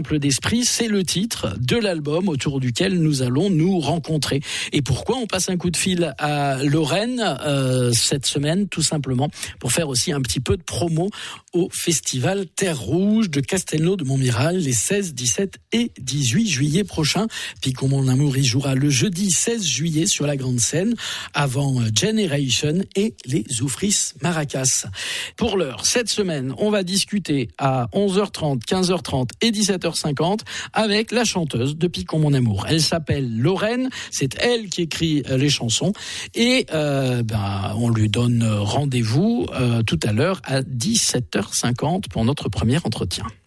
simple d'esprit, c'est le titre de l'album autour duquel nous allons nous rencontrer. Et pourquoi on passe un coup de fil à Lorraine cette semaine? Tout simplement pour faire aussi un petit peu de promo au festival Terre Rouge de Castelnau de Montmiral les 16, 17 et 18 juillet prochains. Picon mon amour y jouera le jeudi 16 juillet sur la grande scène avant Generation et les Zoufris Maracas. Pour l'heure, cette semaine, on va discuter à 11h30, 15h30 et 17h50 avec la chanteuse de Picon mon amour. Elle s'appelle Lorraine, c'est elle qui écrit les chansons et on lui donne rendez-vous tout à l'heure à 17h50 pour notre premier entretien.